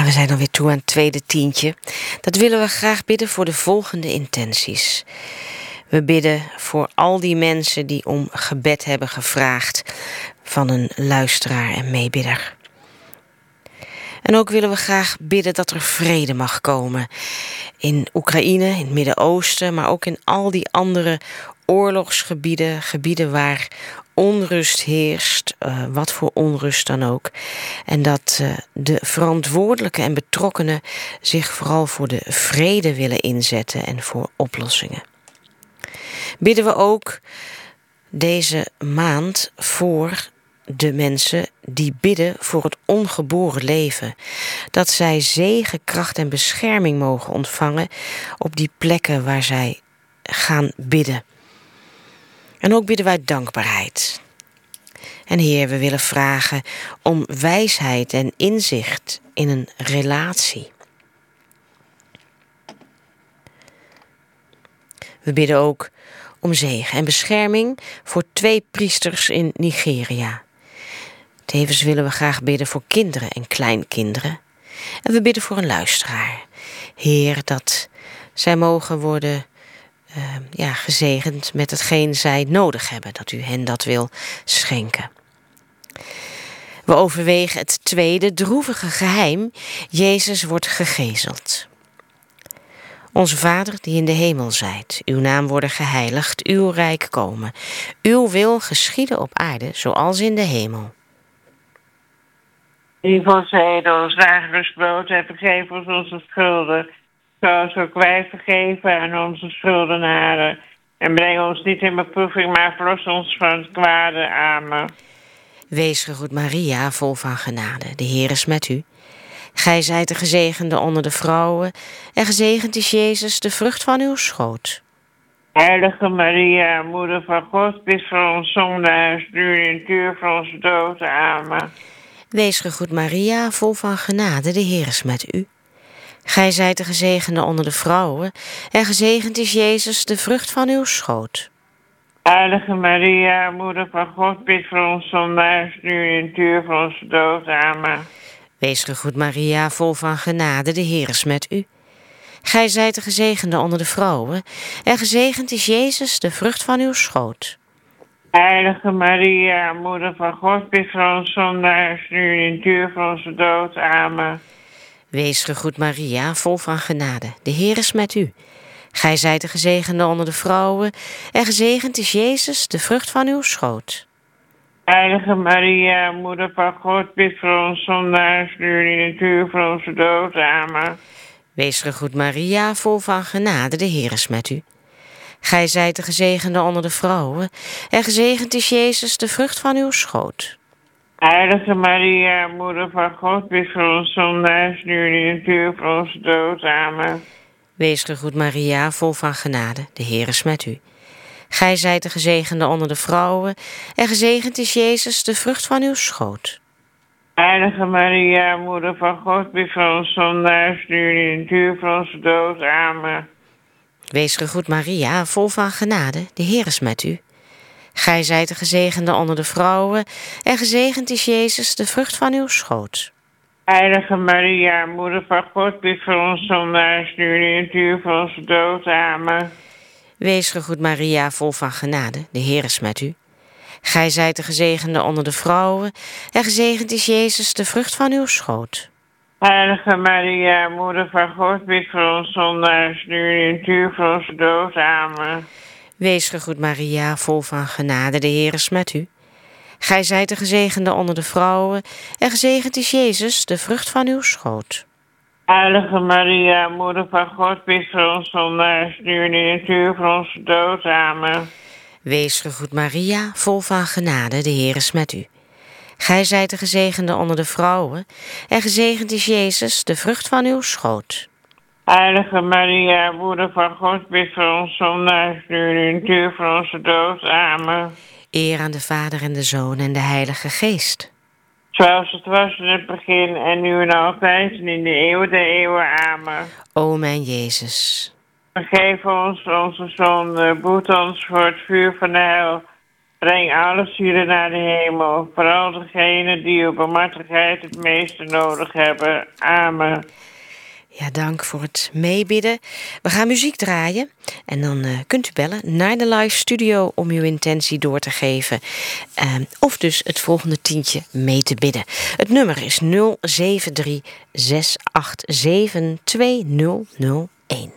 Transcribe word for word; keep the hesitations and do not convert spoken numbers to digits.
we zijn alweer toe aan het tweede tientje. Dat willen we graag bidden voor de volgende intenties. We bidden voor al die mensen die om gebed hebben gevraagd van een luisteraar en meebidder. En ook willen we graag bidden dat er vrede mag komen in Oekraïne, in het Midden-Oosten, maar ook in al die andere oorlogsgebieden, gebieden waar onrust heerst, uh, wat voor onrust dan ook. En dat uh, de verantwoordelijken en betrokkenen zich vooral voor de vrede willen inzetten en voor oplossingen. Bidden we ook deze maand voor de mensen die bidden voor het ongeboren leven. Dat zij zegen, kracht en bescherming mogen ontvangen op die plekken waar zij gaan bidden. En ook bidden wij dankbaarheid. En Heer, we willen vragen om wijsheid en inzicht in een relatie. We bidden ook om zegen en bescherming voor twee priesters in Nigeria. Tevens willen we graag bidden voor kinderen en kleinkinderen. En we bidden voor een luisteraar. Heer, dat zij mogen worden uh, ja, gezegend met hetgeen zij nodig hebben. Dat u hen dat wil schenken. We overwegen het tweede droevige geheim. Jezus wordt gegezeld. Onze Vader die in de hemel zijt, uw naam worden geheiligd, uw rijk komen. Uw wil geschieden op aarde zoals in de hemel. Geef ons heden ons dagelijks brood en vergeef ons onze schulden, zoals ook wij vergeven aan onze schuldenaren. En breng ons niet in beproeving, maar verlos ons van het kwade. Amen. Wees gegroet Maria, vol van genade. De Heer is met u. Gij zijt de gezegende onder de vrouwen, en gezegend is Jezus, de vrucht van uw schoot. Heilige Maria, moeder van God, bid voor ons zondaars, nu en in het uur van onze dood. Amen. Wees gegroet Maria, vol van genade, de Heer is met u. Gij zijt de gezegende onder de vrouwen, en gezegend is Jezus, de vrucht van uw schoot. Heilige Maria, moeder van God, bid voor ons zondaars, nu en in het uur van onze dood. Amen. Wees gegroet Maria, vol van genade, de Heer is met u. Gij zijt de gezegende onder de vrouwen, en gezegend is Jezus, de vrucht van uw schoot. Heilige Maria, moeder van God, bid voor ons zondaars, nu en in het uur van onze dood. Amen. Wees gegroet Maria, vol van genade, de Heer is met u. Gij zijt de gezegende onder de vrouwen, en gezegend is Jezus, de vrucht van uw schoot. Heilige Maria, moeder van God, bid voor ons zondaars, nu en in het uur van onze dood. Amen. Wees gegroet Maria, vol van genade, de Heer is met u. Gij zijt de gezegende onder de vrouwen, en gezegend is Jezus, de vrucht van uw schoot. Heilige Maria, moeder van God, bid voor ons zondaars, nu en in het uur van onze dood. Amen. Wees gegroet Maria, vol van genade, de Heer is met u. Gij zijt de gezegende onder de vrouwen, en gezegend is Jezus, de vrucht van uw schoot. Heilige Maria, moeder van God, bid voor ons zondaars, nu en in het uur van onze dood. Amen. Wees gegroet Maria, vol van genade, de Heer is met u. Gij zijt de gezegende onder de vrouwen, en gezegend is Jezus, de vrucht van uw schoot. Heilige Maria, moeder van God, bid voor ons zondaars, nu en in het uur van onze dood. Amen. Wees gegroet Maria, vol van genade, de Heer is met u. Gij zijt de gezegende onder de vrouwen, en gezegend is Jezus, de vrucht van uw schoot. Heilige Maria, moeder van God, bid voor ons zondaars, nu en in het uur van onze dood. Amen. Wees gegroet Maria, vol van genade, de Heer is met u. Gij zijt de gezegende onder de vrouwen, en gezegend is Jezus, de vrucht van uw schoot. Heilige Maria, moeder van God, bid voor ons zondaars, nu en in het uur van onze dood. Amen. Wees gegroet Maria, vol van genade, de Heer is met u. Gij zijt de gezegende onder de vrouwen, en gezegend is Jezus, de vrucht van uw schoot. Heilige Maria, moeder van God, bid voor ons zondaars, nu en in het uur van onze dood. Amen. Eer aan de Vader en de Zoon en de Heilige Geest. Zoals het was in het begin en nu en altijd en in de eeuwen der eeuwen. Amen. O mijn Jezus. Vergeef ons onze zonde, boet ons voor het vuur van de hel. Breng alle zielen naar de hemel. Vooral degenen die op barmhartigheid het meeste nodig hebben. Amen. Ja, dank voor het meebidden. We gaan muziek draaien en dan uh, kunt u bellen naar de live studio om uw intentie door te geven. Uh, of dus het volgende tientje mee te bidden. Het nummer is nul zeven drie zes acht zeven twee nul nul een.